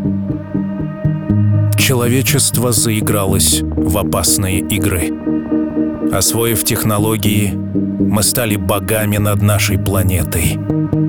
Человечество заигралось в опасные игры. Освоив технологии, мы стали богами над нашей планетой.